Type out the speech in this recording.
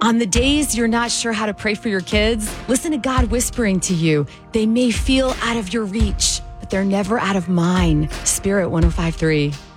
On the days you're not sure how to pray for your kids, listen to God whispering to you. They may feel out of your reach, but they're never out of mine. Spirit 105.3.